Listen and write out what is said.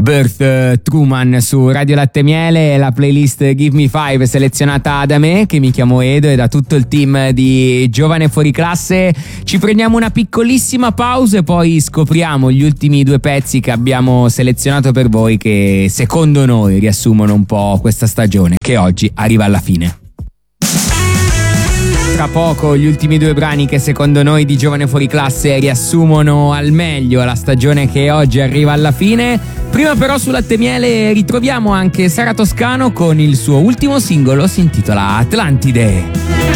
Birth Truman su Radio Latte Miele, la playlist Give Me Five selezionata da me, che mi chiamo Edo, e da tutto il team di Giovane Fuori Classe. Ci prendiamo una piccolissima pausa e poi scopriamo gli ultimi due pezzi che abbiamo selezionato per voi, che secondo noi riassumono un po' questa stagione che oggi arriva alla fine. Tra poco gli ultimi due brani che secondo noi di Giovane Fuori Classe riassumono al meglio la stagione che oggi arriva alla fine. Prima però su Latte Miele ritroviamo anche Sara Toscano con il suo ultimo singolo, si intitola Atlantide.